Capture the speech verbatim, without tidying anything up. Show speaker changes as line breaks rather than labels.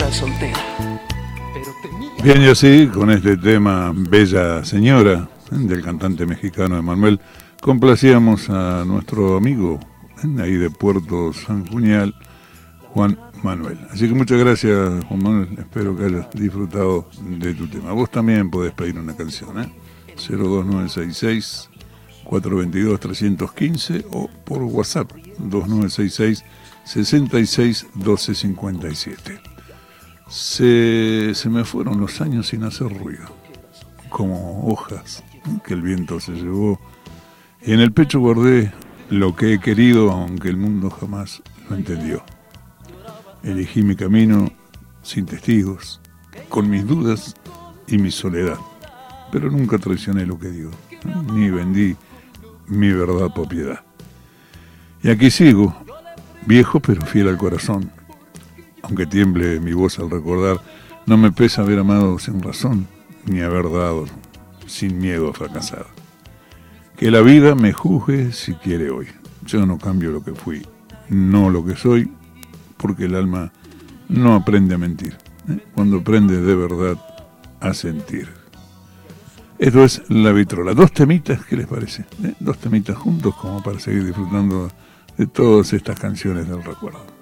despedida soltera. Pero tenía...
Bien, y así, con este tema Bella Señora, del cantante mexicano Emanuel, complacíamos a nuestro amigo ahí de Puerto San Julián, Juan Manuel. Así que muchas gracias, Juan Manuel. Espero que hayas disfrutado de tu tema. Vos también podés pedir una canción, ¿eh? cero dos nueve seis seis, cuatro dos dos, tres uno cinco o por WhatsApp dos nueve seis seis, seis seis uno dos cinco siete. Se, se me fueron los años sin hacer ruido, como hojas que el viento se llevó, y en el pecho guardé lo que he querido, aunque el mundo jamás lo entendió. Elegí mi camino sin testigos, con mis dudas y mi soledad, pero nunca traicioné lo que digo, ni vendí mi verdad por piedad. Y aquí sigo, viejo pero fiel al corazón. Aunque tiemble mi voz al recordar, no me pesa haber amado sin razón, ni haber dado sin miedo a fracasar. Que la vida me juzgue si quiere hoy. Yo no cambio lo que fui, no lo que soy, porque el alma no aprende a mentir, ¿eh? Cuando aprende de verdad a sentir. Esto es La Vitrola. Dos temitas, ¿qué les parece? ¿Eh? Dos temitas juntos como para seguir disfrutando de todas estas canciones del recuerdo.